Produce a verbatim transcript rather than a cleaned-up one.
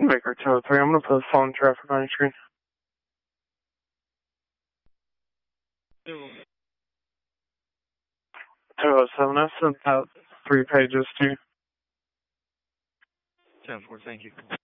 Baker two oh three, I'm going to put phone traffic on your screen. two oh seven, I sent out three pages to you. ten four, thank you.